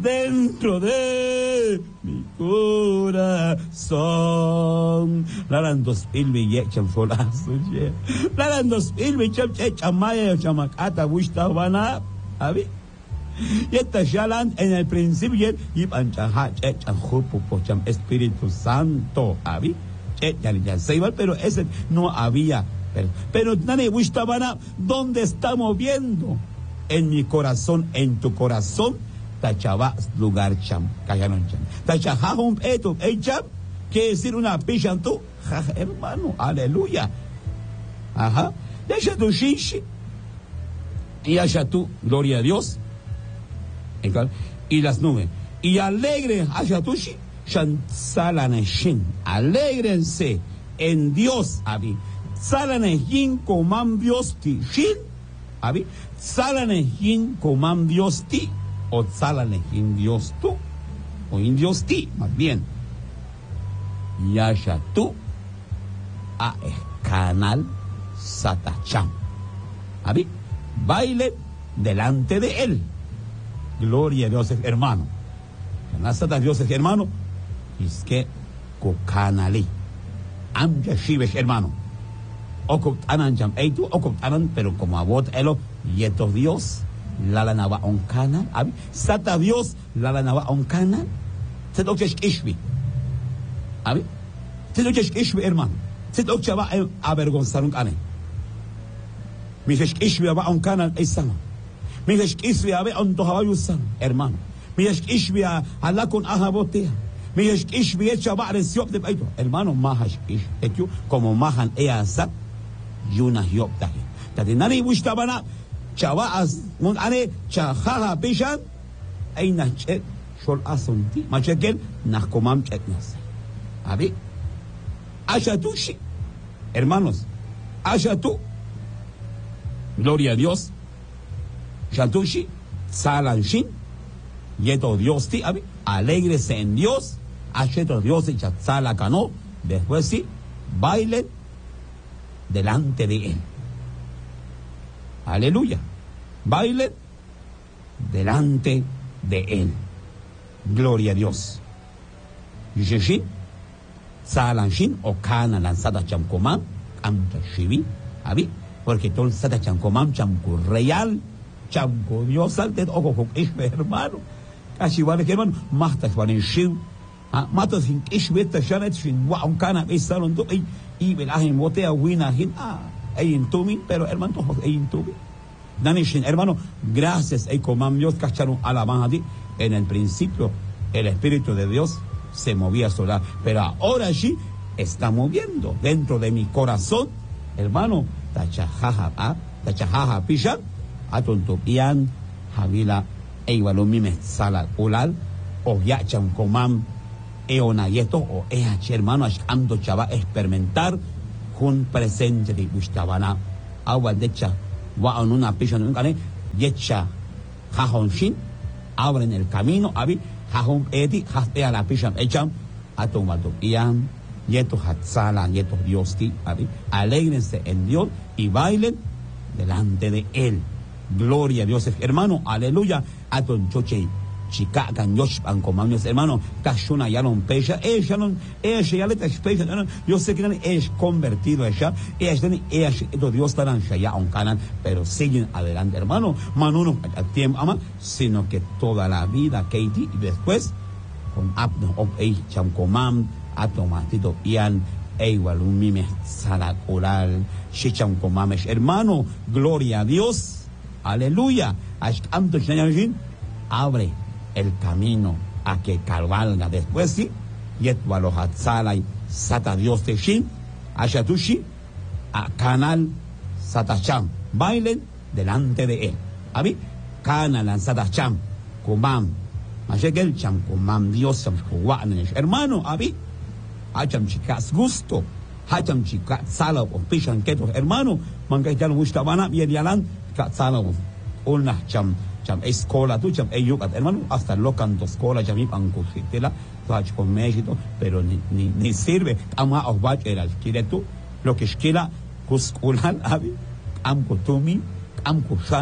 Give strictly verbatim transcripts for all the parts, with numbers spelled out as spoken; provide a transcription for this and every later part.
dentro de mi corazón. Laran dos mil billetes folazo, che. Laran dos mil billetes chamaya chamacata bushtabana, ¿abi? Y esta shalan en el principio y panchaja che chanjupo pocham Espíritu Santo, ¿abi? Che ya ya se iba, pero ese no había. Pero, pero nadie bushtabana, ¿dónde estamos viendo? En mi corazón, en tu corazón. Tachaba lugar cham, callaron cham. Tachajahum eto, echam, quiere decir una pillan tú, hermano, aleluya. Ajá. Deja tu shishi. Y haya tú, gloria a Dios. Y las nubes. Y alegre, haya tu shi, shan salaneshin. Alégrense en Dios, abi. Salaneshin coman Dios ti, shin, abi. Salaneshin coman Dios ti. O tzálane indios tú, o indios ti, más bien. Yasha tú, a canal satacham. ¿Abi? Baile delante de él. Gloria a Dios, hermano. Canal Dios, hermano. Es que kokanali. Am yashivesh, hermano. O anan jam eitu, o anan, pero como abot elo, yeto Dios. La la nava on canal, abi sata Dios la la nava on canal, se lo que es ishbi, abi se lo que es ishbi hermano, se lo que va a avergonzar un cane, mi es ishbi va on canal es sama, mi es ishbi va on tohayu sama hermano, mi es ishbi a la con ahabotea, mi es ishbi echa va a reciop de paito hermano mahash ish, etu como mahan ea sat yuna hiop tahi, tadi nari bushtabana. Chavas, mon ane, chajaja pishan, ay nachet, shol asunti, machekel, nachkomam chetnas. Abi, ashatushi, hermanos, ashatu, gloria a Dios, shatushi, salanshin, yeto Dios ti, abi, alégrese en Dios, asheto Dios y chatzala cano, después sí, bailen delante de él. Aleluya. Baile delante de él. Gloria a Dios. Yeshin, Salanshin o Kana lanzada chamkomam, amta shivi, abi, porque todo sata chamkomam chamku real, chamku Dios salte ojo con ishbe hermano. Casi vale que hermano, mastas van en shiv, matas sin ishbe ta shanet shin wa un kana esalon to y y velahin botea wina hin ah. Pero hermano, hermano, gracias a comam Dios cacharon a la mahadi. En el principio, el Espíritu de Dios se movía solar, pero ahora sí está moviendo dentro de mi corazón, hermano. Tachajaja, tachajaja, pisha, atontopian, javila, eivalumime, salal, ulal, o yachan comam, eonayeto, o each, hermano, ando chava, experimentar. Un presente de Gustabana, agua de cha, wa en una pisha en un cane, yecha, jajón shin, abren el camino, abi, jajón edi, jastea la pisha, echam, atomado ian, yeto hatzala, yeto diosti, abi, alégrense en Dios y bailen delante de él. Gloria a Dios, hermano, aleluya, aton choche. Chica can yosh an comanios hermano cachuna ya non pecha ella non ella ya le pecha yo sé que es convertido ella ella ella esto Dios estarán ya un canal pero siguen adelante hermano manuno a tiempo ama sino que toda la vida Katie y después con apno of ei cham comam automatito ian igual un mime sala oral shicham comames hermano gloria a Dios aleluya amto chnayajin abre el camino a que cabalga después sí yetwalo hatzala y sata Dios te shin ashatushi a canal satacham bailen delante de él abi canal satacham kumam mashekel cham kumam Dios cham kuwan hermano abi hacham chicas gusto hacham chicas sala o pishan keto hermano mangaitan mustabana y yalan sala ulna cham cham escola tu cham eyukat hermano hasta lo canto escola cham ipanku fitela tach con México pero ni ni, ni sirve ama obach era kiretu lo que esquila kuskulan abi am kutumi am kushana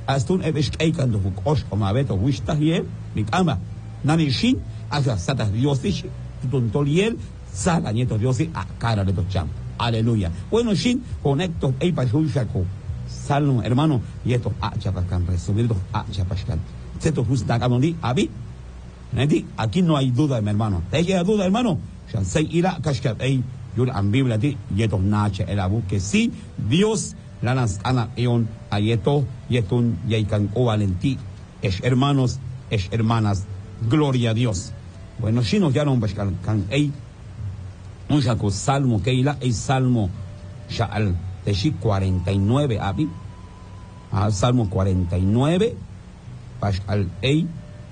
Astun ebesh eikan do osh koma beto wishta hiel, mik ama, nanishin, asa satas diosish, tutontoliel, sala nieto diosi, a cara de tocham. Aleluya. Bueno, shin, conecto, ei pashulshako, salmo, hermano, y esto, a chapascan, resumido, a chapascan. Seto justa camondi, abi, aquí no hay duda, mi hermano. ¿Te queda duda, hermano? Ya se irá, kashkat, ei, yur an Biblia ti, y esto nache, el abu, que sí, Dios, lanas ana eon, ayeto, yetun, yaikan, o valentí, es hermanos, es hermanas, gloria a Dios. Bueno, si nos llaman, kan, ei, un jaco salmo, que ila, ei salmo, ya al, teshi cuarenta y nueve, abi, al salmo cuarenta y nueve, Pascal ei,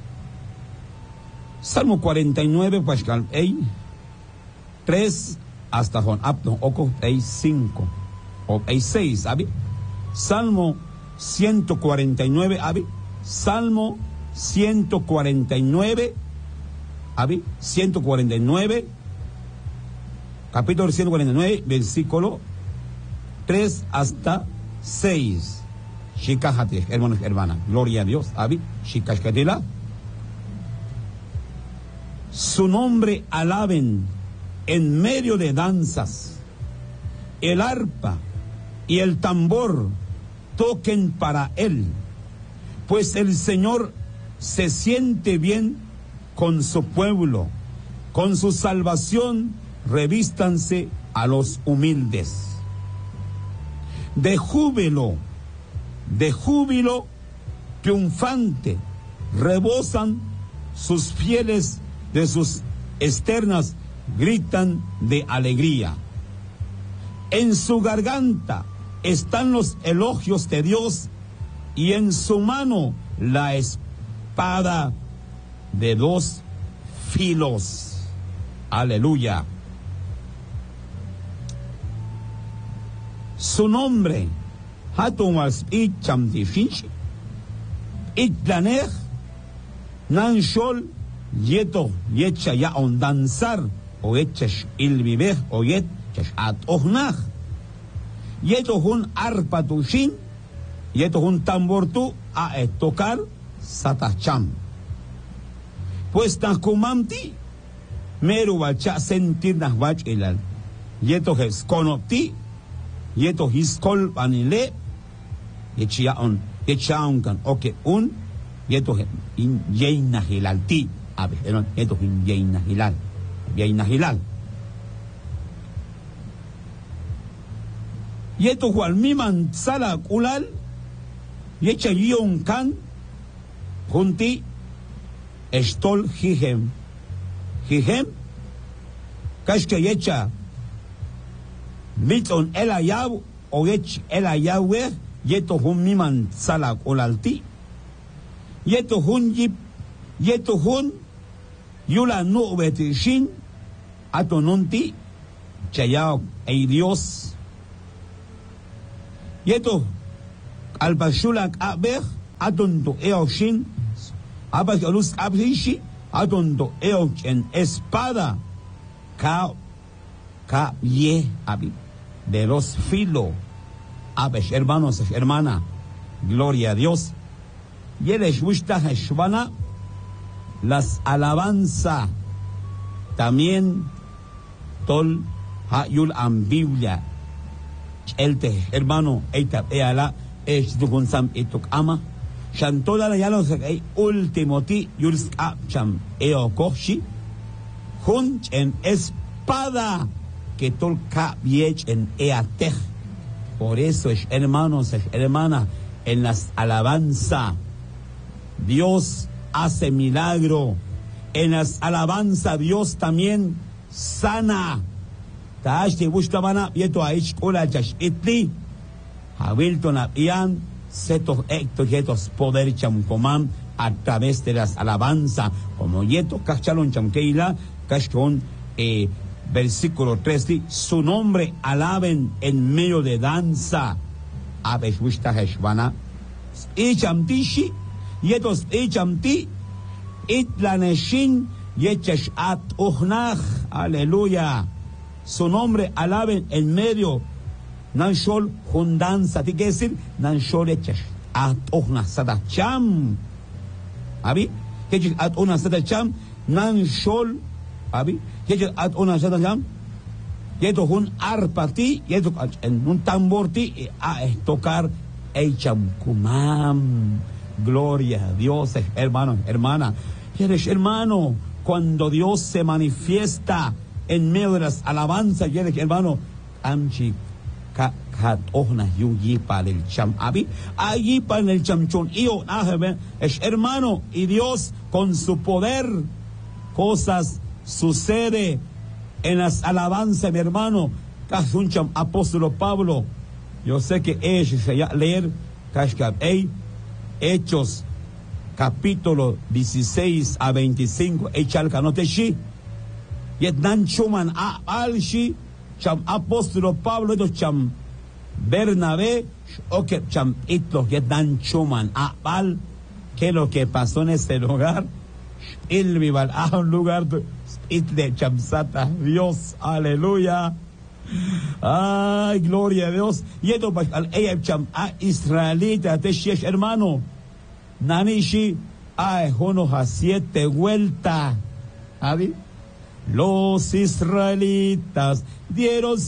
Salmo cuarenta y nueve, Pascal ei, tres hasta Juan Abdo, Oco, ei cinco, o ei seis, abi, Salmo ciento cuarenta y nueve, abi, Salmo ciento cuarenta y nueve, abi, ciento cuarenta y nueve, capítulo ciento cuarenta y nueve, versículo tres hasta seis. Shikajate, hermanos y hermanas, gloria a Dios, abi, Shikashkatila. Su nombre alaben en medio de danzas, el arpa y el tambor toquen para él, pues el Señor se siente bien con su pueblo, con su salvación revístanse a los humildes. De júbilo, de júbilo triunfante rebosan sus fieles, de sus externas gritan de alegría. En su garganta están los elogios de Dios y en su mano la espada de dos filos. Aleluya. Su nombre, Hatumas Icham Difinch, Itlaner, Nanshol, Yeto, Yecha ya on danzar, o Echesh ilviveh, o Yechesh at ohnach, Yeto hun arpatushin, Yeto hun tambortu a tocar satacham. Pues Takumamti, Meru bacha sentir nahbach ilal, Yeto hes konopti, Yeto hiskol panile, Yechia on, Yechaun kan, oke un, Yeto in yeina hilalti. A ver, esto es un yeina hilal, yeina hilal. Y esto es al miman sala kulal, y echa yon kan, junti, estol hijem, hijem, kashka y echa, miton el ayaw, o ech el ayawe, y esto es un miman sala kulalti, y esto es un yip, y esto es un Yula no betishin atononti chayao ei Dios. Yeto albashulak aber atonto eoshin abashalus abrishi atonto eochen espada ka ka ye abi de los filo abesh hermanos hermana gloria a Dios. Yeresh wushta heshvana las alabanza también tol hayul am Biblia el te hermano eita eala es tu consam etuk ama shantola la yalo se último ti yuls cham eo koshi hun en espada que tol ka viech en eate. Por eso es hermanos es hermana en las alabanza Dios hace milagro. En las alabanza Dios también sana. Taash te bustamana vieto aish kola jash itli. Habilton apian setos ectos yetos poder chamkomam a través de las alabanza. Como yeto kachalon chamkeila kashkon eh, versículo tres, su nombre alaben en medio de danza. Abesh bushta heshvana. Y chamtishi yetos echamti itlaneshin yechesh at uhnach. Aleluya. Su nombre alaben en medio. Nanshol jundanza. Tiene que decir Nanshol echesh. at ona sadacham. Abi, que at ona sadacham nan shol. Abi, que at ona sadacham. Yeto un arpati, yeto en un tamborti a tocar el chamcumam. Gloria a Dios, hermano, hermana. Eres hermano, cuando Dios se manifiesta en medio de las alabanzas, hermano, amchi kat ohna yuyi para el cham abi, allí para el chamchón, yo es hermano, y Dios con su poder, cosas sucede en las alabanzas, mi hermano. Casuncham apóstolo Pablo, yo sé que es leer Hechos capítulo dieciséis a veinticinco, echal canoteshi, yet nan chuman a alshi, cham apóstolo Pablo, esto cham Bernabé, o que cham itlo, yet nan chuman a al, que lo que pasó en ese lugar, il vival a un lugar, itle cham sata, Dios, aleluya. Ay, gloria a Dios. Y esto al ella cham a israelita te shesh hermano. Nanishi a jonos a siete vueltas. ¿Abi? Los israelitas dieron